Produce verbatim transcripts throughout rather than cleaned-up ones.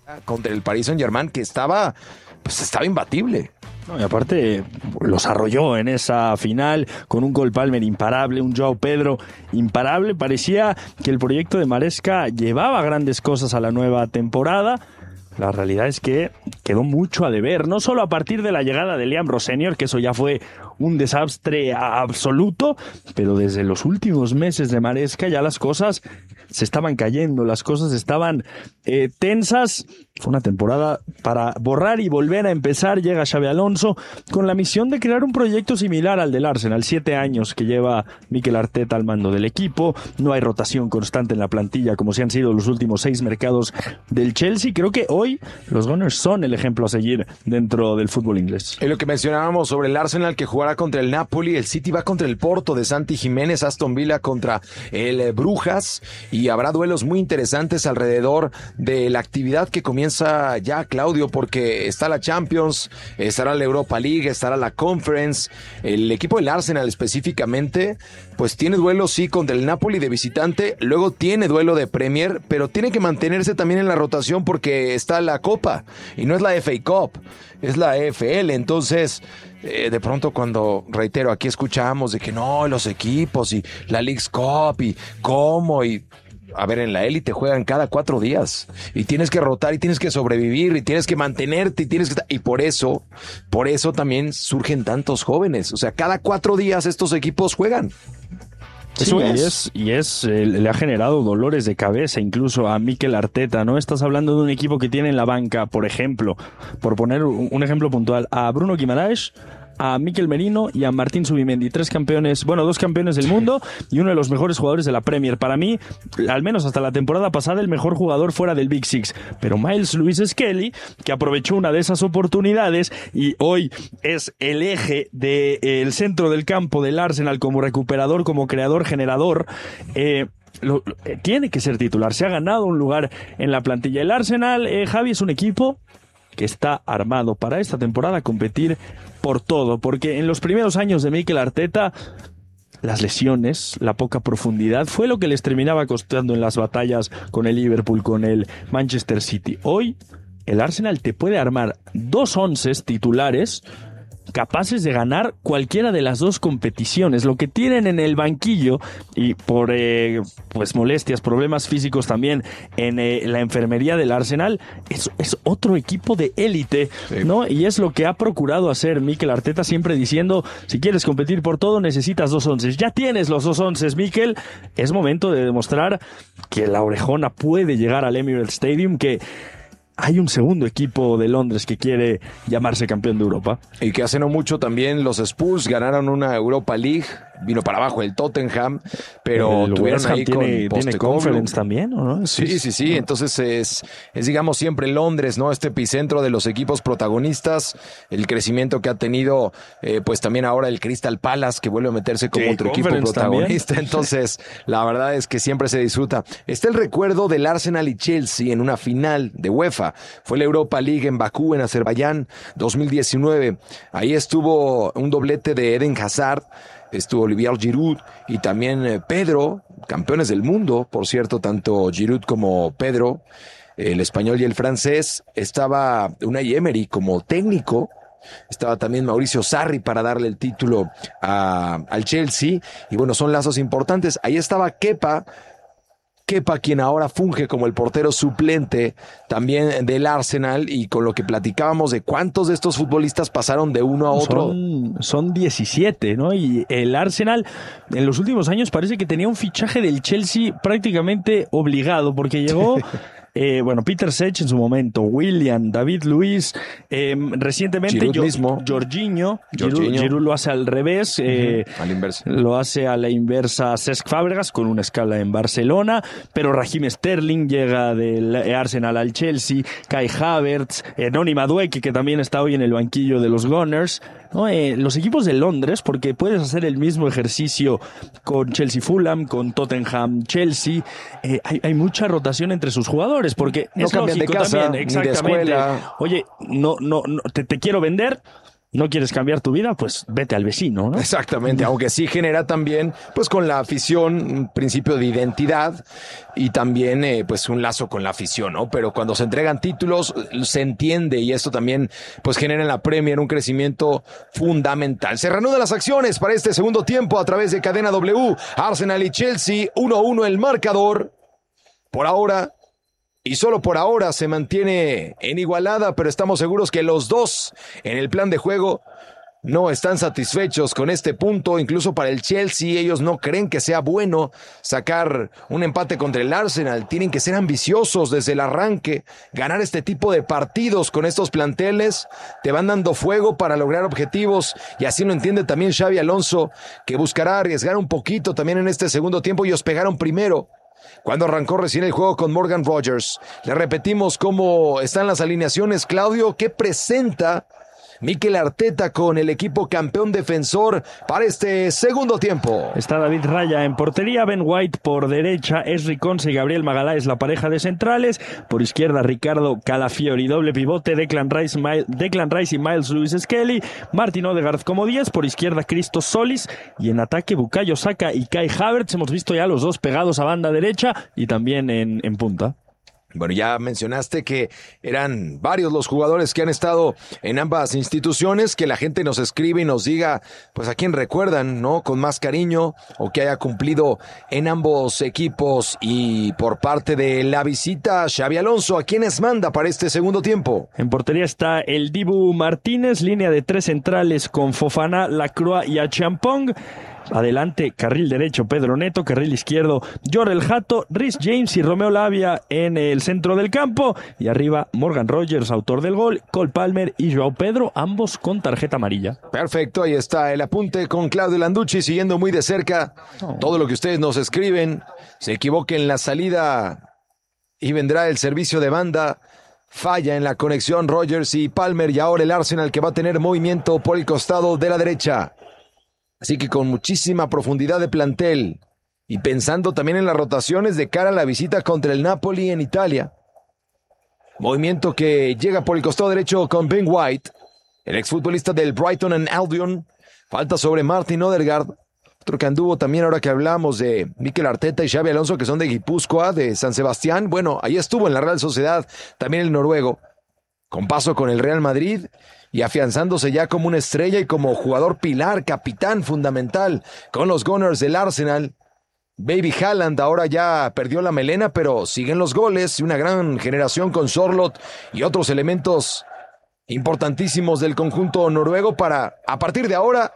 contra el Paris Saint-Germain, que estaba, pues estaba imbatible. No, y aparte los arrolló en esa final con un Cole Palmer imparable, un Joao Pedro imparable. Parecía que el proyecto de Maresca llevaba grandes cosas a la nueva temporada. La realidad es que quedó mucho a deber, no solo a partir de la llegada de Liam Ross senior, que eso ya fue un desastre absoluto, pero desde los últimos meses de Maresca ya las cosas se estaban cayendo, las cosas estaban eh, tensas. Fue una temporada para borrar y volver a empezar. Llega Xabi Alonso con la misión de crear un proyecto similar al del Arsenal. Siete años que lleva Mikel Arteta al mando del equipo. No hay rotación constante en la plantilla como se han sido los últimos seis mercados del Chelsea. Creo que hoy los Gunners son el ejemplo a seguir dentro del fútbol inglés. Es lo que mencionábamos sobre el Arsenal, que jugará contra el Napoli, el City va contra el Porto de Santi Jiménez, Aston Villa contra el Brujas, y habrá duelos muy interesantes alrededor de la actividad que comienza ya, Claudio, porque está la Champions, estará la Europa League, estará la Conference. El equipo del Arsenal específicamente pues tiene duelo sí contra el Napoli de visitante, luego tiene duelo de Premier, pero tiene que mantenerse también en la rotación porque está la Copa, y no es la F A Cup, es la E F L. Entonces eh, de pronto cuando, reitero, aquí escuchamos de que no, los equipos y la League's Cup y cómo, y a ver, en la élite juegan cada cuatro días y tienes que rotar y tienes que sobrevivir y tienes que mantenerte y tienes que... Y por eso, por eso también surgen tantos jóvenes. O sea, cada cuatro días estos equipos juegan. Eso sí, es. Y es, y es eh, le ha generado dolores de cabeza incluso a Mikel Arteta, ¿no? Estás hablando de un equipo que tiene en la banca, por ejemplo, por poner un, un ejemplo puntual, a Bruno Guimaraes, a Mikel Merino y a Martín Zubimendi, tres campeones, bueno, dos campeones del mundo y uno de los mejores jugadores de la Premier. Para mí, al menos hasta la temporada pasada, el mejor jugador fuera del Big Six. Pero Miles Lewis Skelly, que aprovechó una de esas oportunidades y hoy es el eje del de, eh, centro del campo del Arsenal como recuperador, como creador, generador, eh, Lo, lo, eh, tiene que ser titular. Se ha ganado un lugar en la plantilla. El Arsenal, eh, Javi, es un equipo que está armado para esta temporada a competir por todo, porque en los primeros años de Mikel Arteta las lesiones, la poca profundidad fue lo que les terminaba costando en las batallas con el Liverpool, con el Manchester City. Hoy el Arsenal te puede armar dos onces titulares capaces de ganar cualquiera de las dos competiciones. Lo que tienen en el banquillo y por eh, pues molestias, problemas físicos también en eh, la enfermería del Arsenal, es, es otro equipo de élite, sí, ¿no? Y es lo que ha procurado hacer Mikel Arteta, siempre diciendo, si quieres competir por todo necesitas dos onces. Ya tienes los dos onces, Mikel. Es momento de demostrar que la orejona puede llegar al Emirates Stadium, que hay un segundo equipo de Londres que quiere llamarse campeón de Europa. Y que hace no mucho también los Spurs ganaron una Europa League. Vino para abajo el Tottenham, pero el tuvieron West Ham ahí tiene, con tiene Conference también, ¿o no? Sí, sí, sí, sí. Entonces es, es, digamos, siempre Londres, ¿no? Este epicentro de los equipos protagonistas, el crecimiento que ha tenido, eh, pues también ahora el Crystal Palace, que vuelve a meterse como sí, otro equipo protagonista. También. Entonces, la verdad es que siempre se disfruta. Está el recuerdo del Arsenal y Chelsea en una final de UEFA. Fue la Europa League en Bakú, en Azerbaiyán, dos mil diecinueve. Ahí estuvo un doblete de Eden Hazard, estuvo Olivier Giroud y también eh, Pedro, campeones del mundo, por cierto, tanto Giroud como Pedro, el español y el francés. Estaba Unai Emery como técnico, estaba también Mauricio Sarri para darle el título a, al Chelsea, y bueno, son lazos importantes. Ahí estaba Kepa, Kepa, quien ahora funge como el portero suplente también del Arsenal, y con lo que platicábamos de cuántos de estos futbolistas pasaron de uno a otro. Son, son diecisiete, ¿no? Y el Arsenal en los últimos años parece que tenía un fichaje del Chelsea prácticamente obligado, porque llegó... Eh, bueno, Peter Cech en su momento, Willian, David Luiz, eh, recientemente Giroud yo, mismo. Jorginho, Giroud, Giroud lo hace al revés, eh, uh-huh. al inverso. Lo hace a la inversa Cesc Fábregas con una escala en Barcelona, pero Raheem Sterling llega del Arsenal al Chelsea, Kai Havertz, eh, Noni Madueke, que también está hoy en el banquillo de los Gunners, ¿no? Eh, los equipos de Londres, porque puedes hacer el mismo ejercicio con Chelsea Fulham, con Tottenham Chelsea, eh, hay, hay mucha rotación entre sus jugadores, porque no es cambian lógico de casa, también, ni de escuela. Oye, no, no, no te, te quiero vender, ¿No quieres cambiar tu vida? Pues vete al vecino, ¿no? Exactamente, aunque sí genera también, pues con la afición, un principio de identidad y también, eh, pues un lazo con la afición, ¿no? Pero cuando se entregan títulos, se entiende y esto también, pues genera en la Premier un crecimiento fundamental. Se reanudan las acciones para este segundo tiempo a través de Cadena W. Arsenal y Chelsea, uno a uno el marcador. Por ahora, y solo por ahora se mantiene en igualada, pero estamos seguros que los dos en el plan de juego no están satisfechos con este punto. Incluso para el Chelsea, ellos no creen que sea bueno sacar un empate contra el Arsenal. Tienen que ser ambiciosos desde el arranque. Ganar este tipo de partidos con estos planteles te van dando fuego para lograr objetivos. Y así lo entiende también Xabi Alonso, que buscará arriesgar un poquito también en este segundo tiempo. Ellos pegaron primero cuando arrancó recién el juego con Morgan Rogers. Le repetimos cómo están las alineaciones, Claudio. ¿Qué presenta Mikel Arteta con el equipo campeón defensor para este segundo tiempo? Está David Raya en portería, Ben White por derecha, Esri Conce y Gabriel Magalhães la pareja de centrales, por izquierda Ricardo Calafiori, doble pivote, Declan Rice, Miles, Declan Rice y Miles Lewis Skelly, Martin Odegaard como diez, por izquierda Christos Solis y en ataque Bukayo Saka y Kai Havertz. Hemos visto ya los dos pegados a banda derecha y también en, en punta. Bueno, ya mencionaste que eran varios los jugadores que han estado en ambas instituciones, que la gente nos escribe y nos diga, pues a quién recuerdan, ¿no? Con más cariño o que haya cumplido en ambos equipos. Y por parte de la visita, Xabi Alonso, ¿a quiénes manda para este segundo tiempo? En portería está el Dibu Martínez, línea de tres centrales con Fofana, Lacroix y Achampong. Adelante, carril derecho Pedro Neto, carril izquierdo Jorel Hato, Reece James y Romeo Lavia en el centro del campo. Y arriba Morgan Rogers, autor del gol, Cole Palmer y Joao Pedro, ambos con tarjeta amarilla. Perfecto, ahí está el apunte con Claudio Landucci, siguiendo muy de cerca oh. todo lo que ustedes nos escriben. Se equivoque en la salida y vendrá el servicio de banda. Falla en la conexión Rogers y Palmer, y ahora el Arsenal que va a tener movimiento por el costado de la derecha. Así que con muchísima profundidad de plantel y pensando también en las rotaciones de cara a la visita contra el Napoli en Italia. Movimiento que llega por el costado derecho con Ben White, el exfutbolista del Brighton and Albion. Falta sobre Martin Odegaard, otro que anduvo también ahora que hablamos de Mikel Arteta y Xabi Alonso, que son de Guipúzcoa, de San Sebastián. Bueno, ahí estuvo en la Real Sociedad también el noruego, con paso con el Real Madrid y afianzándose ya como una estrella y como jugador pilar, capitán fundamental con los Gunners del Arsenal. Baby Haaland ahora ya perdió la melena, pero siguen los goles y una gran generación con Sorloth y otros elementos importantísimos del conjunto noruego para, a partir de ahora,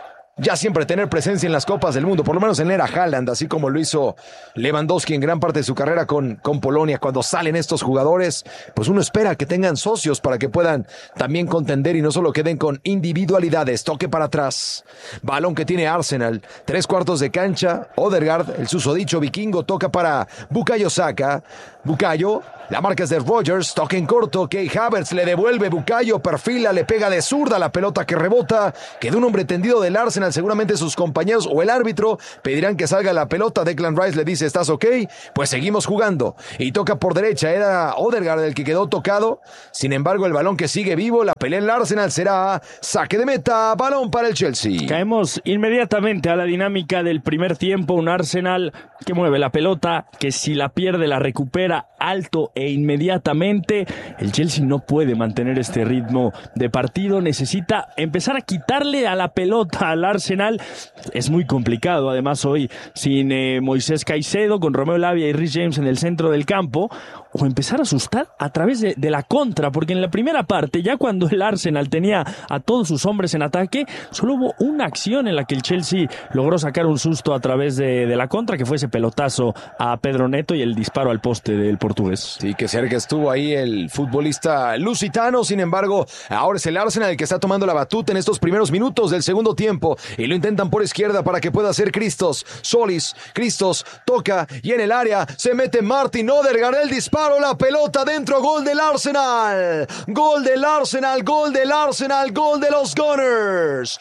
ya siempre tener presencia en las Copas del Mundo, por lo menos en era Haaland, así como lo hizo Lewandowski en gran parte de su carrera con, con Polonia. Cuando salen estos jugadores, pues uno espera que tengan socios para que puedan también contender y no solo queden con individualidades. Toque para atrás, balón que tiene Arsenal, tres cuartos de cancha, Odegaard, el susodicho vikingo, toca para Bukayo Saka, Bukayo, la marca es de Rogers, toque en corto, Kai Havertz le devuelve, Bukayo perfila, le pega de zurda la pelota que rebota, quedó un hombre tendido del Arsenal, seguramente sus compañeros o el árbitro pedirán que salga la pelota. Declan Rice le dice, ¿estás ok? Pues seguimos jugando, y toca por derecha, era Odegaard el que quedó tocado, sin embargo el balón que sigue vivo, la pelea en el Arsenal será saque de meta, balón para el Chelsea. Caemos inmediatamente a la dinámica del primer tiempo, un Arsenal que mueve la pelota, que si la pierde la recupera alto e inmediatamente. El Chelsea no puede mantener este ritmo de partido, necesita empezar a quitarle a la pelota al Arsenal. Es muy complicado, además hoy sin eh, Moisés Caicedo, con Romeo Lavia y Reece James en el centro del campo, o empezar a asustar a través de, de la contra, porque en la primera parte, ya cuando el Arsenal tenía a todos sus hombres en ataque, solo hubo una acción en la que el Chelsea logró sacar un susto a través de, de la contra, que fue ese pelotazo a Pedro Neto y el disparo al poste del portugués. Sí, que cerca estuvo ahí el futbolista lusitano. Sin embargo, ahora es el Arsenal el que está tomando la batuta en estos primeros minutos del segundo tiempo, y lo intentan por izquierda para que pueda hacer Christos Solis. Christos toca y en el área se mete Martin Odegaard, el disparo, la pelota dentro, gol del Arsenal, gol del Arsenal, gol del Arsenal, gol de los Gunners,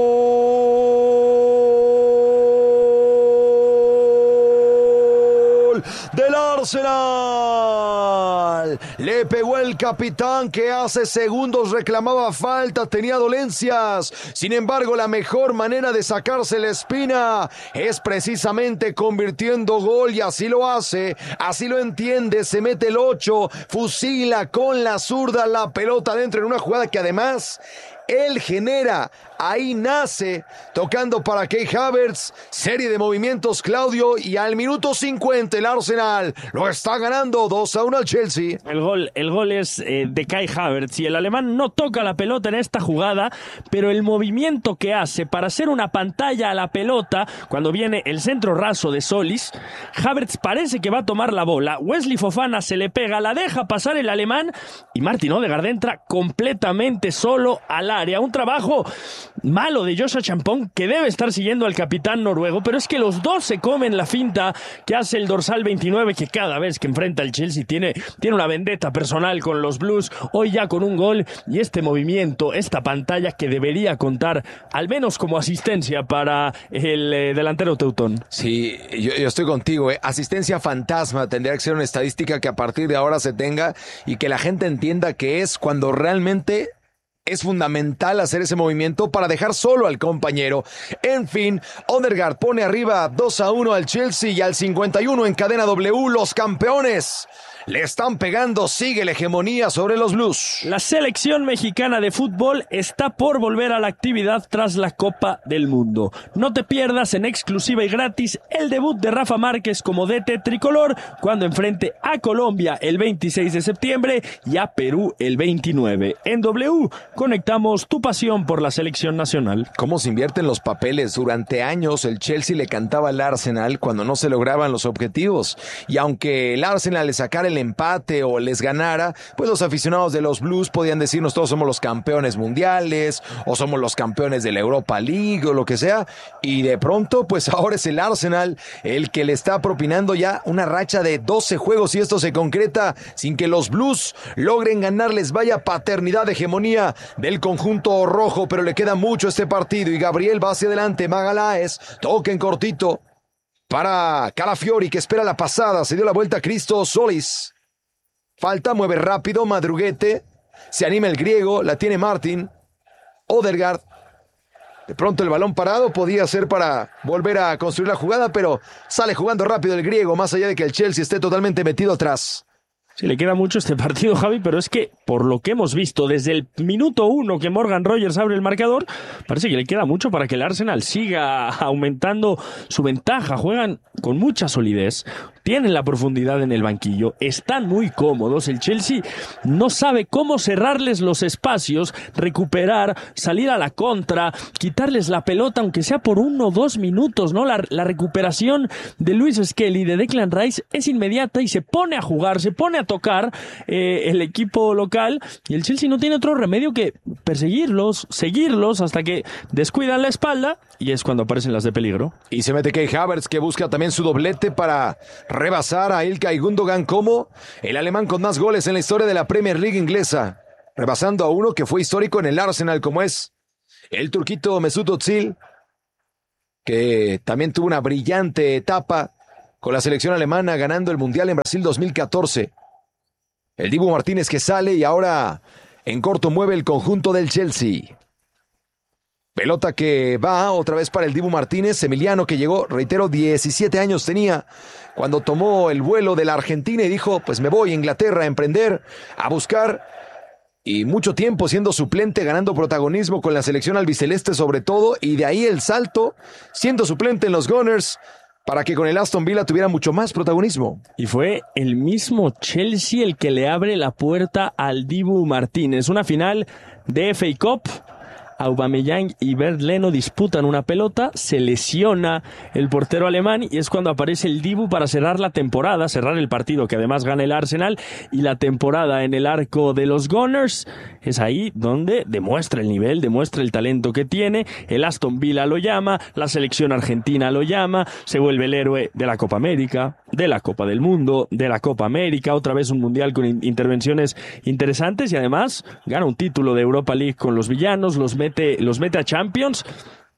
gol gol del Arsenal. Le pegó el capitán que hace segundos reclamaba falta, tenía dolencias. Sin embargo, la mejor manera de sacarse la espina es precisamente convirtiendo gol y así lo hace, así lo entiende, se mete el ocho, fusila con la zurda la pelota dentro en una jugada que además él genera. Ahí nace, tocando para Kai Havertz, serie de movimientos Claudio, y al minuto cincuenta el Arsenal lo está ganando dos a uno al Chelsea. El gol, el gol es eh, de Kai Havertz y el alemán no toca la pelota en esta jugada, pero el movimiento que hace para hacer una pantalla a la pelota cuando viene el centro raso de Solis, Havertz parece que va a tomar la bola, Wesley Fofana se le pega, la deja pasar el alemán y Martin Odegaard entra completamente solo al área. Un trabajo malo de Joshua Champong, que debe estar siguiendo al capitán noruego, pero es que los dos se comen la finta que hace el dorsal veintinueve, que cada vez que enfrenta al Chelsea tiene, tiene una vendetta personal con los Blues, hoy ya con un gol y este movimiento, esta pantalla que debería contar al menos como asistencia para el eh, delantero teutón. Sí, yo, yo estoy contigo, ¿eh? Asistencia fantasma tendría que ser una estadística que a partir de ahora se tenga y que la gente entienda que es cuando realmente es fundamental hacer ese movimiento para dejar solo al compañero. En fin, Odegaard pone arriba dos a uno al Chelsea y al cincuenta y uno en cadena W, los campeones le están pegando, sigue la hegemonía sobre los Blues. La selección mexicana de fútbol está por volver a la actividad tras la Copa del Mundo. No te pierdas en exclusiva y gratis el debut de Rafa Márquez como D T tricolor cuando enfrente a Colombia el veintiséis de septiembre y a Perú el veintinueve. En W conectamos tu pasión por la selección nacional. ¿Cómo se invierten los papeles? Durante años el Chelsea le cantaba al Arsenal cuando no se lograban los objetivos. Y aunque el Arsenal le sacara el empate o les ganara, pues los aficionados de los Blues podían decirnos todos somos los campeones mundiales o somos los campeones de la Europa League o lo que sea, y de pronto pues ahora es el Arsenal el que le está propinando ya una racha de doce juegos y esto se concreta sin que los Blues logren ganarles. Vaya paternidad de hegemonía del conjunto rojo, pero le queda mucho este partido y Gabriel va hacia adelante, Magaláes toca en cortito para Calafiori que espera la pasada, se dio la vuelta a Cristo Solis. Falta, mueve rápido, Madruguete, se anima el griego, la tiene Martin, Odegaard. De pronto el balón parado podía ser para volver a construir la jugada, pero sale jugando rápido el griego, más allá de que el Chelsea esté totalmente metido atrás. Sí, le queda mucho este partido, Javi, pero es que, por lo que hemos visto desde el minuto uno que Morgan Rogers abre el marcador, parece que le queda mucho para que el Arsenal siga aumentando su ventaja. Juegan con mucha solidez, tienen la profundidad en el banquillo, están muy cómodos. El Chelsea no sabe cómo cerrarles los espacios, recuperar, salir a la contra, quitarles la pelota, aunque sea por uno o dos minutos, ¿no? La, la recuperación de Luis Skelly, de Declan Rice, es inmediata y se pone a jugar, se pone a tocar eh, el equipo local, y el Chelsea no tiene otro remedio que perseguirlos, seguirlos hasta que descuidan la espalda y es cuando aparecen las de peligro. Y se mete Kai Havertz, que busca también su doblete para rebasar a Ilkay Gundogan como el alemán con más goles en la historia de la Premier League inglesa, rebasando a uno que fue histórico en el Arsenal como es el turquito Mesut Özil, que también tuvo una brillante etapa con la selección alemana ganando el Mundial en Brasil dos mil catorce. El Dibu Martínez que sale y ahora en corto mueve el conjunto del Chelsea. Pelota que va otra vez para el Dibu Martínez, Emiliano, que llegó, reitero, diecisiete años tenía cuando tomó el vuelo de la Argentina y dijo, pues me voy a Inglaterra a emprender, a buscar, y mucho tiempo siendo suplente, ganando protagonismo con la selección albiceleste sobre todo, y de ahí el salto, siendo suplente en los Gunners, para que con el Aston Villa tuviera mucho más protagonismo. Y fue el mismo Chelsea el que le abre la puerta al Dibu Martínez. Una final de F A Cup. Aubameyang y Bernd Leno disputan una pelota, se lesiona el portero alemán y es cuando aparece el Dibu para cerrar la temporada, cerrar el partido que además gana el Arsenal y la temporada en el arco de los Gunners. Es ahí donde demuestra el nivel, demuestra el talento que tiene. El Aston Villa lo llama, la selección argentina lo llama, se vuelve el héroe de la Copa América, de la Copa del Mundo, de la Copa América, otra vez un mundial con intervenciones interesantes y además gana un título de Europa League con los villanos, los mete, los mete a Champions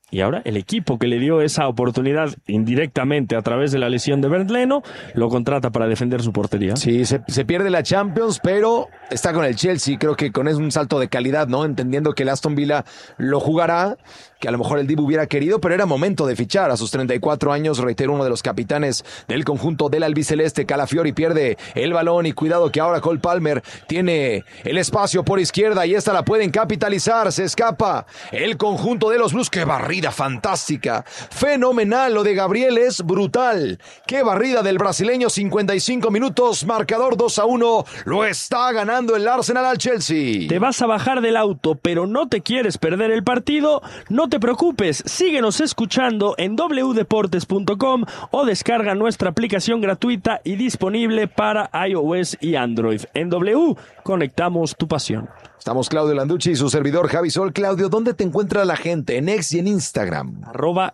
Y ahora el equipo que le dio esa oportunidad indirectamente a través de la lesión de Bernd Leno lo contrata para defender su portería. Sí, se, se pierde la Champions, pero está con el Chelsea. Creo que con eso un salto de calidad, ¿no? Entendiendo que el Aston Villa lo jugará, que a lo mejor el Dibu hubiera querido, pero era momento de fichar. A sus treinta y cuatro años, reitero, uno de los capitanes del conjunto del albiceleste, Calafiori, pierde el balón y cuidado que ahora Cole Palmer tiene el espacio por izquierda y esta la pueden capitalizar. Se escapa el conjunto de los Blues. ¡Qué barrida fantástica! Fenomenal, lo de Gabriel es brutal. ¡Qué barrida del brasileño! cincuenta y cinco minutos, marcador dos a uno. Lo está ganando el Arsenal al Chelsea. Te vas a bajar del auto, pero no te quieres perder el partido. No te preocupes, síguenos escuchando en doble u deportes punto com o descarga nuestra aplicación gratuita y disponible para iOS y Android. En W, conectamos tu pasión. Estamos Claudio Landucci y su servidor Javi Sol. Claudio, ¿dónde te encuentra la gente? En X y en Instagram. Arroba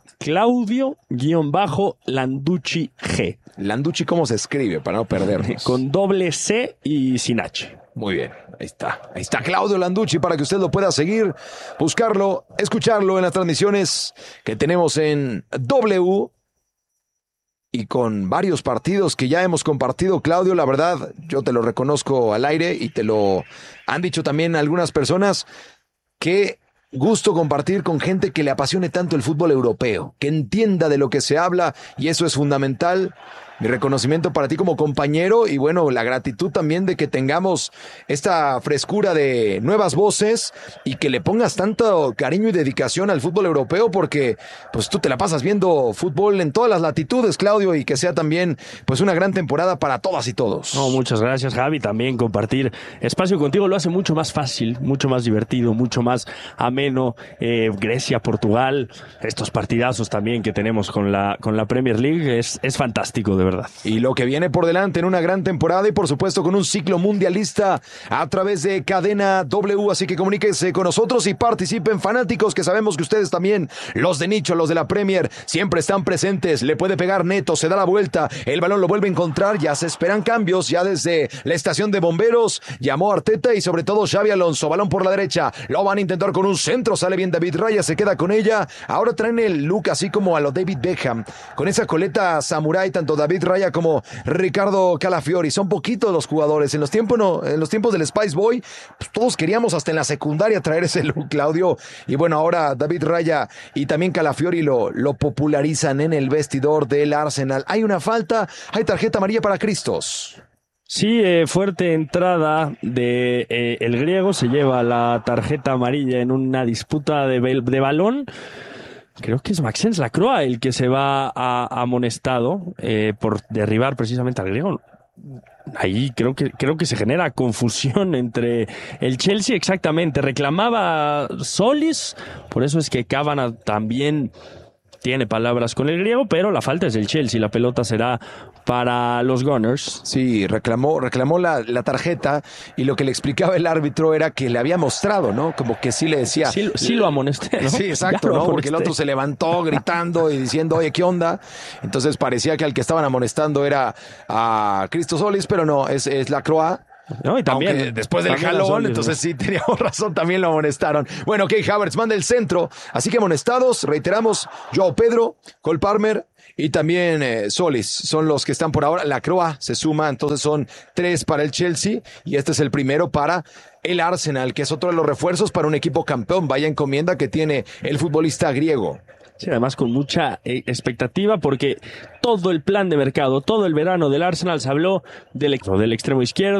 Claudio-Landucci G. Landucci, ¿cómo se escribe para no perdernos? Con doble C y sin H. Muy bien, ahí está. Ahí está Claudio Landucci para que usted lo pueda seguir, buscarlo, escucharlo en las transmisiones que tenemos en W y con varios partidos que ya hemos compartido. Claudio, la verdad, yo te lo reconozco al aire y te lo han dicho también algunas personas. Qué gusto compartir con gente que le apasione tanto el fútbol europeo, que entienda de lo que se habla y eso es fundamental. Mi reconocimiento para ti como compañero y bueno, la gratitud también de que tengamos esta frescura de nuevas voces y que le pongas tanto cariño y dedicación al fútbol europeo porque pues tú te la pasas viendo fútbol en todas las latitudes, Claudio, y que sea también pues una gran temporada para todas y todos. No, muchas gracias, Javi. También compartir espacio contigo lo hace mucho más fácil, mucho más divertido, mucho más ameno. Eh, Grecia, Portugal, estos partidazos también que tenemos con la, con la Premier League es, es fantástico, de verdad. Y lo que viene por delante en una gran temporada y por supuesto con un ciclo mundialista a través de Cadena W, así que comuníquese con nosotros y participen, fanáticos, que sabemos que ustedes también, los de nicho, los de la Premier, siempre están presentes. Le puede pegar Neto, se da la vuelta, el balón lo vuelve a encontrar, ya se esperan cambios, ya desde la estación de bomberos llamó Arteta y sobre todo Xabi Alonso, balón por la derecha, lo van a intentar con un centro, sale bien David Raya, se queda con ella, ahora traen el look así como a lo David Beckham, con esa coleta samurái, tanto David Raya como Ricardo Calafiori. Son poquitos los jugadores. En los tiempos, no, en los tiempos del Spice Boy, pues todos queríamos hasta en la secundaria traer ese look, Claudio. Y bueno, ahora David Raya y también Calafiori lo, lo popularizan en el vestidor del Arsenal. Hay una falta, hay tarjeta amarilla para Cristos. Sí, eh, fuerte entrada de eh, el griego. Se lleva la tarjeta amarilla en una disputa de, de balón. Creo que es Maxence Lacroix el que se va a, amonestado eh, por derribar precisamente al griego. Ahí creo que creo que se genera confusión entre el Chelsea, exactamente. Reclamaba Solis, por eso es que Cavani también tiene palabras con el griego, pero la falta es del Chelsea. La pelota será para los Gunners. Sí, reclamó, reclamó la, la tarjeta y lo que le explicaba el árbitro era que le había mostrado, ¿no? Como que sí le decía. Sí, sí lo amonesté, ¿no? Sí, exacto, ¿no? Porque el otro se levantó gritando y diciendo, oye, ¿qué onda? Entonces parecía que al que estaban amonestando era a Cristo Solis, pero no, es, es Lacroix. No, y también, aunque después del también jalón, Solis, entonces sí teníamos razón, también lo amonestaron. Bueno, Kai Havertz manda el centro, así que amonestados, reiteramos, Joao Pedro, Cole Palmer y también eh, Solis son los que están por ahora. Lacroix se suma, entonces son tres para el Chelsea y este es el primero para el Arsenal, que es otro de los refuerzos para un equipo campeón. Vaya encomienda que tiene el futbolista griego. Sí, además con mucha eh, expectativa porque todo el plan de mercado, todo el verano del Arsenal se habló del, del extremo izquierdo.